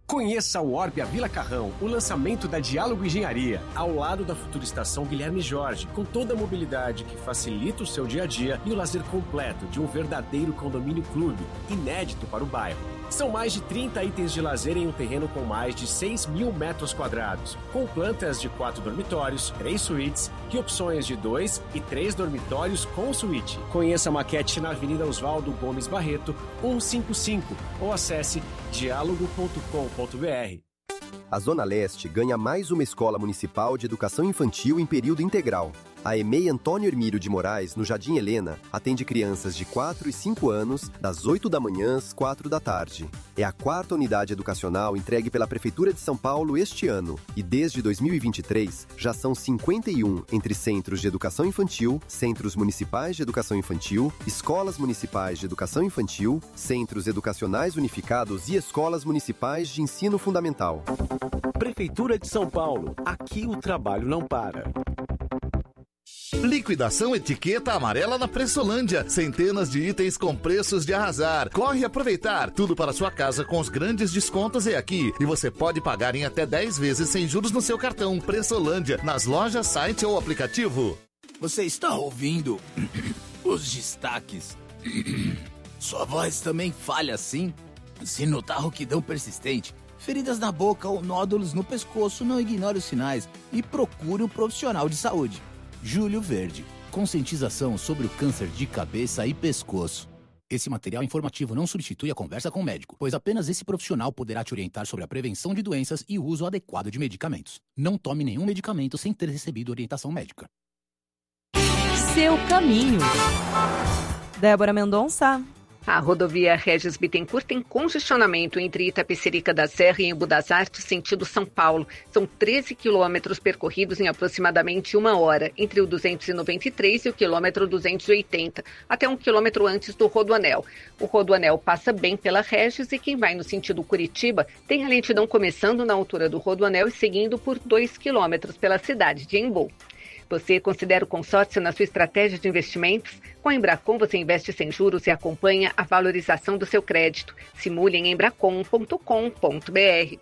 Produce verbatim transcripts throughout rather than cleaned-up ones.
Conheça o Orbia Vila Carrão, o lançamento da Diálogo Engenharia, ao lado da futura estação Guilherme Jorge, com toda a mobilidade que facilita o seu dia a dia e o lazer completo de um verdadeiro condomínio clube, inédito para o bairro. São mais de trinta itens de lazer em um terreno com mais de seis mil metros quadrados, com plantas de quatro dormitórios, três suítes e opções de dois e três dormitórios com suíte. Conheça a maquete na Avenida Oswaldo Gomes Barreto, cento e cinquenta e cinco, ou acesse diálogo ponto com ponto b r. A Zona Leste ganha mais uma escola municipal de educação infantil em período integral. A E M E I Antônio Hermílio de Moraes, no Jardim Helena, atende crianças de quatro e cinco anos, das oito da manhã às quatro da tarde. É a quarta unidade educacional entregue pela Prefeitura de São Paulo este ano. E desde dois mil e vinte e três, já são cinquenta e um entre centros de educação infantil, centros municipais de educação infantil, escolas municipais de educação infantil, centros educacionais unificados e escolas municipais de ensino fundamental. Prefeitura de São Paulo. Aqui o trabalho não para. Liquidação Etiqueta Amarela na Pressolândia. Centenas de itens com preços de arrasar. Corre aproveitar. Tudo para sua casa com os grandes descontos é aqui. E você pode pagar em até dez vezes sem juros no seu cartão. Pressolândia, nas lojas, site ou aplicativo. Você está ouvindo os destaques? Sua voz também falha assim? Se notar rouquidão persistente, feridas na boca ou nódulos no pescoço, não ignore os sinais e procure um profissional de saúde. Júlio Verde. Conscientização sobre o câncer de cabeça e pescoço. Esse material informativo não substitui a conversa com o médico, pois apenas esse profissional poderá te orientar sobre a prevenção de doenças e o uso adequado de medicamentos. Não tome nenhum medicamento sem ter recebido orientação médica. Seu caminho. Débora Mendonça. A rodovia Regis Bittencourt tem congestionamento entre Itapecerica da Serra e Embu das Artes, sentido São Paulo. São treze quilômetros percorridos em aproximadamente uma hora, entre o duzentos e noventa e três e o quilômetro duzentos e oitenta, até um quilômetro antes do Rodoanel. O Rodoanel passa bem pela Regis e quem vai no sentido Curitiba tem a lentidão começando na altura do Rodoanel e seguindo por dois quilômetros pela cidade de Embu. Você considera o consórcio na sua estratégia de investimentos? Com a Embracon você investe sem juros e acompanha a valorização do seu crédito. Simule em embracon ponto com ponto b r.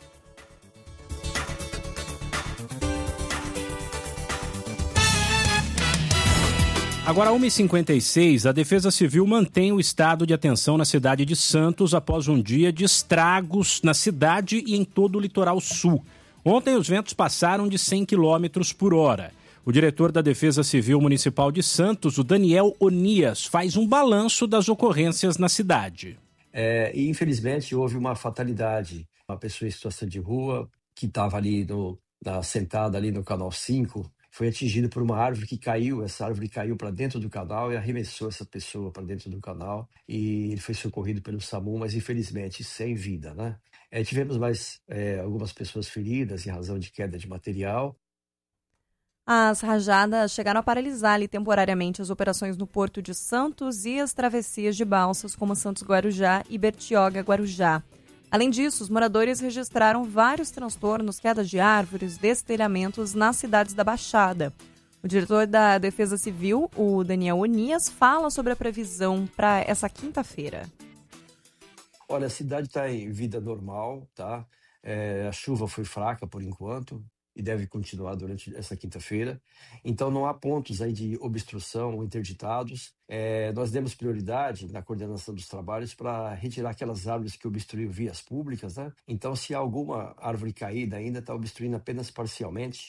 Agora, uma e cinquenta e seis, a Defesa Civil mantém o estado de atenção na cidade de Santos após um dia de estragos na cidade e em todo o litoral sul. Ontem os ventos passaram de cem quilômetros por hora. O diretor da Defesa Civil Municipal de Santos, o Daniel Onias, faz um balanço das ocorrências na cidade. É, e infelizmente houve uma fatalidade. Uma pessoa em situação de rua que estava ali no, na, sentada ali no canal cinco foi atingida por uma árvore que caiu. Essa árvore caiu para dentro do canal e arremessou essa pessoa para dentro do canal. E ele foi socorrido pelo SAMU, mas infelizmente sem vida, né? É, tivemos mais é, algumas pessoas feridas em razão de queda de material. As rajadas chegaram a paralisar ali temporariamente as operações no Porto de Santos e as travessias de balsas como Santos Guarujá e Bertioga Guarujá. Além disso, os moradores registraram vários transtornos, quedas de árvores, destelhamentos nas cidades da Baixada. O diretor da Defesa Civil, o Daniel Onias, fala sobre a previsão para essa quinta-feira. Olha, a cidade está em vida normal, tá? É, a chuva foi fraca por enquanto e deve continuar durante essa quinta-feira. Então não há pontos aí de obstrução ou interditados. É, nós demos prioridade na coordenação dos trabalhos para retirar aquelas árvores que obstruíam vias públicas, né? Então se há alguma árvore caída ainda, está obstruindo apenas parcialmente.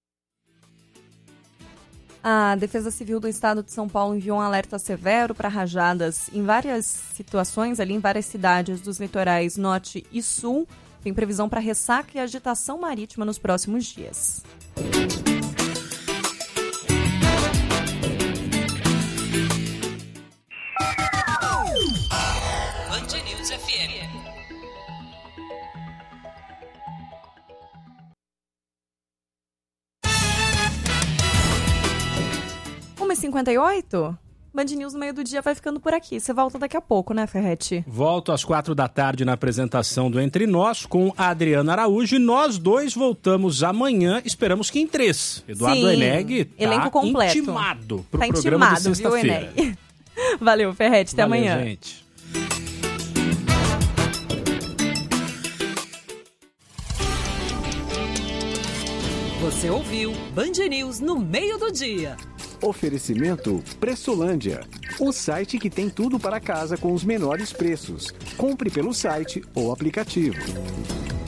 A Defesa Civil do Estado de São Paulo enviou um alerta severo para rajadas em várias situações, ali em várias cidades dos litorais norte e sul. Tem previsão para ressaca e agitação marítima nos próximos dias. Band News F M. uma e cinquenta e oito? Band News no meio do dia vai ficando por aqui. Você volta daqui a pouco, né, Ferretti? Volto às quatro da tarde na apresentação do Entre Nós com a Adriana Araújo e nós dois voltamos amanhã, esperamos que em três. Eduardo Sim, Eneg tá elenco completo. intimado pro tá programa intimado, de sexta-feira. Viu, Eneg? Valeu, Ferretti. Até Valeu, amanhã. Gente. Você ouviu Band News no meio do dia. Oferecimento Pressolândia, o site que tem tudo para casa com os menores preços. Compre pelo site ou aplicativo.